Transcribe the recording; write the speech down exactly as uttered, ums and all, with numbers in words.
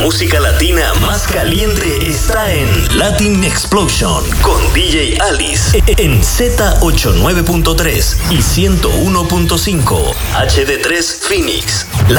música latina más caliente está en Latin Explosion con D J Alice en Z ochenta y nueve punto tres y ciento uno punto cinco H D tres Phoenix.